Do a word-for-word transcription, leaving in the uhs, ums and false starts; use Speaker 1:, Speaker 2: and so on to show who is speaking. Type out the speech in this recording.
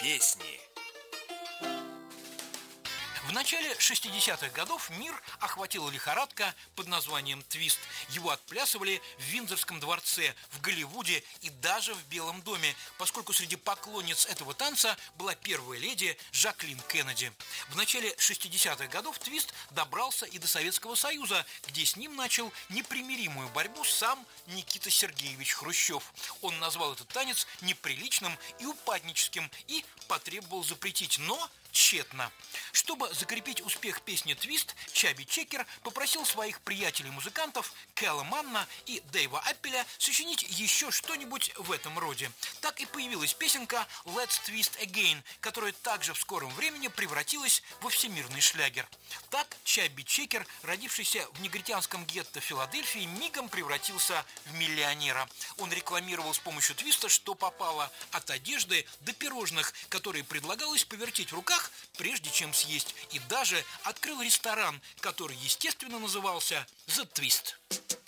Speaker 1: песни.
Speaker 2: В начале шестидесятых годов мир охватила лихорадка под названием твист. Его отплясывали в Виндзорском дворце, в Голливуде и даже в Белом доме, поскольку среди поклонниц этого танца была первая леди Жаклин Кеннеди. В начале шестидесятых годов твист добрался и до Советского Союза, где с ним начал непримиримую борьбу сам Никита Сергеевич Хрущев. Он назвал этот танец неприличным и упадническим и потребовал запретить, но тщетно. Чтобы закрепить успех песни «Твист», Чаби Чекер попросил своих приятелей-музыкантов Кэла Манна и Дэйва Аппеля сочинить еще что-нибудь в этом роде. Так и появилась песенка «Let's Twist Again», которая также в скором времени превратилась во всемирный шлягер. Так Чаби Чекер, родившийся в негритянском гетто Филадельфии, мигом превратился в миллионера. Он рекламировал с помощью твиста, что попало, от одежды до пирожных, которые предлагалось повертеть в руках, прежде чем съесть, и даже открыл ресторан, который, естественно, назывался «The Twist».